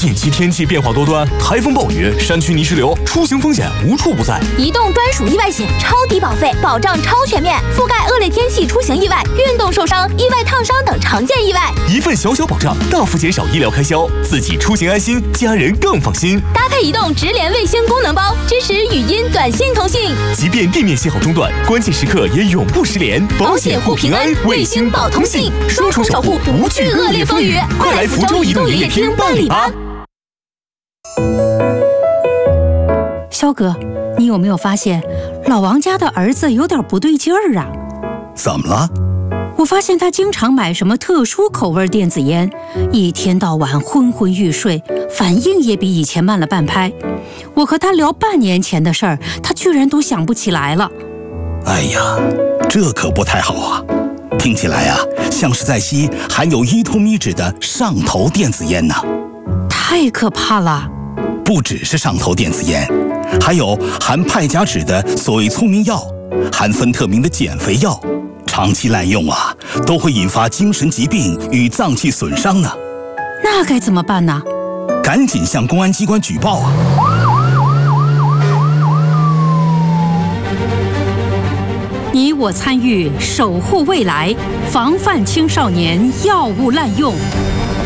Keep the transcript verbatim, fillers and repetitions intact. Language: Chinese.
近期天气变化多端，台风暴雨、山区泥石流，出行风险无处不在。 移动专属意外险，超低保费，保障超全面，覆盖恶劣天气出行意外、运动受伤、意外烫伤等常见意外。 一份小小保障，大幅减少医疗开销，自己出行安心，家人更放心。 搭配移动直连卫星功能包，支持语音、短信通信， 即便地面信号中断，关键时刻也永不失联。 保险护平安，卫星保通信，双重守护，不惧恶劣风雨。快来福州移动营业厅办理吧！ 肖哥，你有没有发现老王家的儿子有点不对劲儿啊？ 怎么了？ 我发现他经常买什么特殊口味电子烟，一天到晚昏昏欲睡，反应也比以前慢了半拍。我和他聊半年前的事儿，他居然都想不起来了。 哎呀，这可不太好啊！听起来啊，像是在吸含有依托咪酯的上头电子烟呢。 太可怕了！ 不只是上头电子烟，还有含派甲酯的所谓聪明药，含芬特明的减肥药，长期滥用啊，都会引发精神疾病与脏器损伤呢。 那该怎么办呢？ 赶紧向公安机关举报啊！ 你我参与，守护未来，防范青少年药物滥用。